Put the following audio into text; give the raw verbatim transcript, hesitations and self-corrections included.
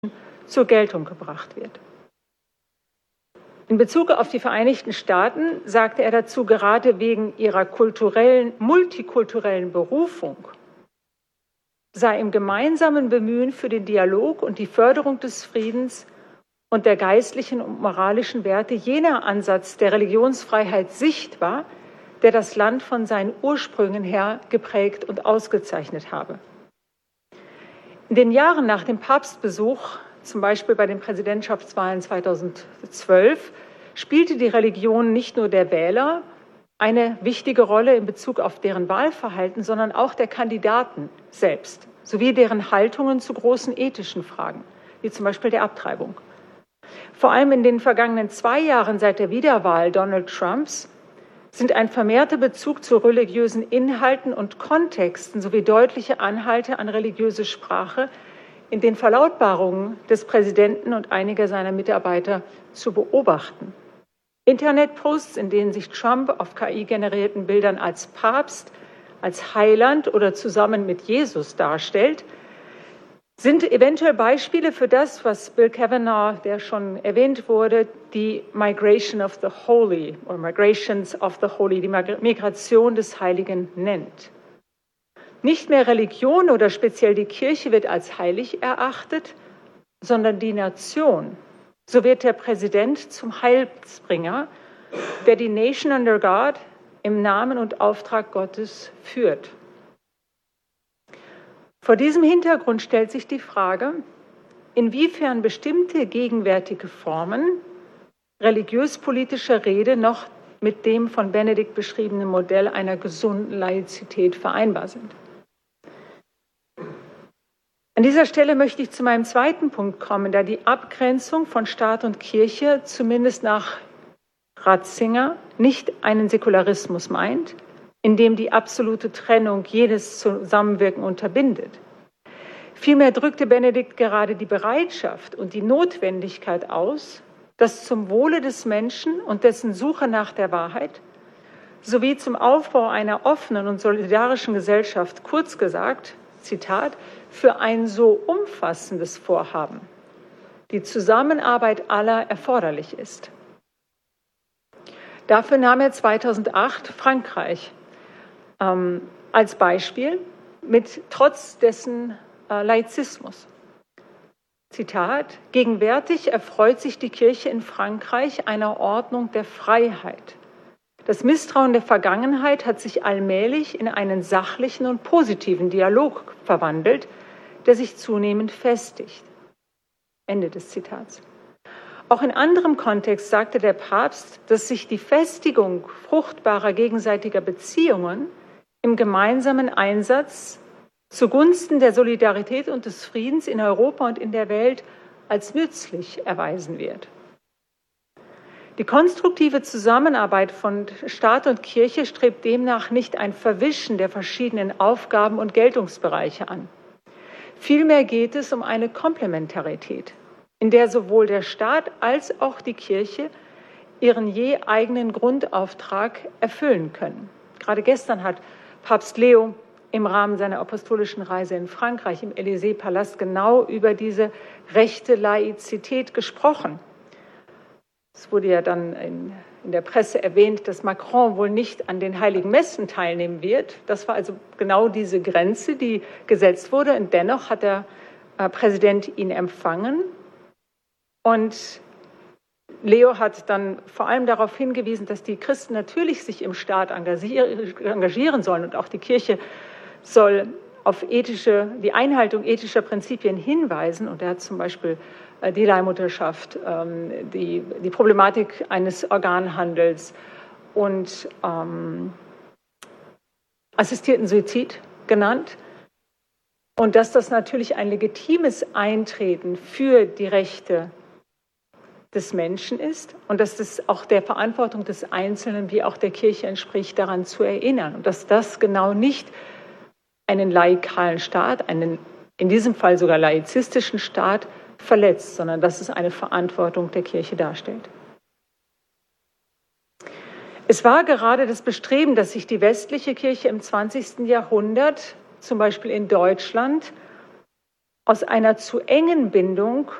zur Geltung gebracht wird. In Bezug auf die Vereinigten Staaten sagte er dazu, gerade wegen ihrer kulturellen, multikulturellen Berufung sei im gemeinsamen Bemühen für den Dialog und die Förderung des Friedens und der geistlichen und moralischen Werte jener Ansatz der Religionsfreiheit sichtbar, der das Land von seinen Ursprüngen her geprägt und ausgezeichnet habe. In den Jahren nach dem Papstbesuch, zum Beispiel bei den Präsidentschaftswahlen zweitausendzwölf, spielte die Religion nicht nur der Wähler eine wichtige Rolle in Bezug auf deren Wahlverhalten, sondern auch der Kandidaten selbst, sowie deren Haltungen zu großen ethischen Fragen, wie zum Beispiel der Abtreibung. Vor allem in den vergangenen zwei Jahren seit der Wiederwahl Donald Trumps sind ein vermehrter Bezug zu religiösen Inhalten und Kontexten sowie deutliche Anhalte an religiöse Sprache in den Verlautbarungen des Präsidenten und einiger seiner Mitarbeiter zu beobachten. Internetposts, in denen sich Trump auf K I-generierten Bildern als Papst, als Heiland oder zusammen mit Jesus darstellt, sind eventuell Beispiele für das, was Bill Kavanaugh, der schon erwähnt wurde, die Migration of the Holy oder Migrations of the Holy, die Migration des Heiligen nennt. Nicht mehr Religion oder speziell die Kirche wird als heilig erachtet, sondern die Nation. So wird der Präsident zum Heilsbringer, der die Nation under God im Namen und Auftrag Gottes führt. Vor diesem Hintergrund stellt sich die Frage, inwiefern bestimmte gegenwärtige Formen religiös-politischer Rede noch mit dem von Benedikt beschriebenen Modell einer gesunden Laizität vereinbar sind. An dieser Stelle möchte ich zu meinem zweiten Punkt kommen, da die Abgrenzung von Staat und Kirche zumindest nach Ratzinger nicht einen Säkularismus meint, in dem die absolute Trennung jedes Zusammenwirken unterbindet. Vielmehr drückte Benedikt gerade die Bereitschaft und die Notwendigkeit aus, dass zum Wohle des Menschen und dessen Suche nach der Wahrheit sowie zum Aufbau einer offenen und solidarischen Gesellschaft, kurz gesagt, Zitat, für ein so umfassendes Vorhaben die Zusammenarbeit aller erforderlich ist. Dafür nahm er zweitausendacht Frankreich ähm, als Beispiel mit trotz dessen äh, Laizismus. Zitat, gegenwärtig erfreut sich die Kirche in Frankreich einer Ordnung der Freiheit. Das Misstrauen der Vergangenheit hat sich allmählich in einen sachlichen und positiven Dialog verwandelt, der sich zunehmend festigt. Ende des Zitats. Auch in anderem Kontext sagte der Papst, dass sich die Festigung fruchtbarer gegenseitiger Beziehungen im gemeinsamen Einsatz zugunsten der Solidarität und des Friedens in Europa und in der Welt als nützlich erweisen wird. Die konstruktive Zusammenarbeit von Staat und Kirche strebt demnach nicht ein Verwischen der verschiedenen Aufgaben und Geltungsbereiche an. Vielmehr geht es um eine Komplementarität, in der sowohl der Staat als auch die Kirche ihren je eigenen Grundauftrag erfüllen können. Gerade gestern hat Papst Leo im Rahmen seiner apostolischen Reise in Frankreich im Élysée-Palast genau über diese rechte Laizität gesprochen. Es wurde ja dann in, in der Presse erwähnt, dass Macron wohl nicht an den Heiligen Messen teilnehmen wird. Das war also genau diese Grenze, die gesetzt wurde. Und dennoch hat der äh, Präsident ihn empfangen. Und Leo hat dann vor allem darauf hingewiesen, dass die Christen natürlich sich im Staat engagieren sollen und auch die Kirche soll auf ethische, die Einhaltung ethischer Prinzipien hinweisen. Und er hat zum Beispiel die Leihmutterschaft, die, die Problematik eines Organhandels und ähm, assistierten Suizid genannt. Und dass das natürlich ein legitimes Eintreten für die Rechte des Menschen ist und dass das auch der Verantwortung des Einzelnen wie auch der Kirche entspricht, daran zu erinnern. Und dass das genau nicht einen laikalen Staat, einen in diesem Fall sogar laizistischen Staat verletzt, sondern dass es eine Verantwortung der Kirche darstellt. Es war gerade das Bestreben, dass sich die westliche Kirche im zwanzigsten Jahrhundert, zum Beispiel in Deutschland, aus einer zu engen Bindung